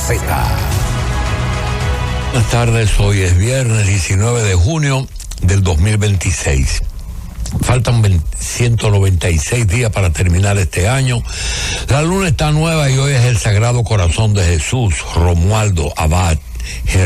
Z. Buenas tardes, hoy es viernes 19 de junio del 2026. Faltan 196 días para terminar este año. La luna está nueva y hoy es el Sagrado Corazón de Jesús. Romualdo Abad,